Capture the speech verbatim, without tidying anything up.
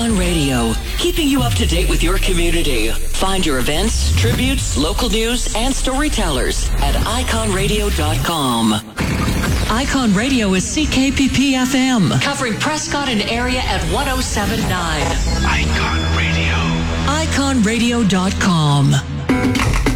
Icon Radio, keeping you up to date with your community. Find your events, tributes, local news, and storytellers at icon radio dot com. Icon Radio is C K P P F M, covering Prescott and area at one oh seven point nine. Icon Radio. icon radio dot com.